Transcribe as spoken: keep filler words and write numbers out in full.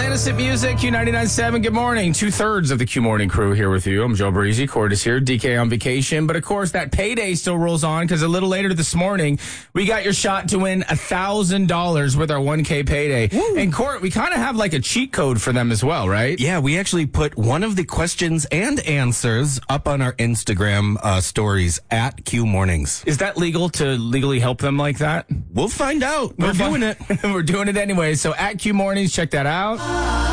Innocent Music, Q ninety-nine point seven. Good morning. Two-thirds of the Q Morning crew here with you. I'm Joe Breezy. Cord is here. D K on vacation. But, of course, that payday still rolls on because a little later this morning, we got your shot to win one thousand dollars with our one K payday. Woo. And, Court, we kind of have like a cheat code for them as well, right? Yeah, we actually put one of the questions and answers up on our Instagram uh, stories at Q Mornings. Is that legal to legally help them like that? We'll find out. We're, We're doing it. We're doing it anyway. So at Q Mornings, check that out.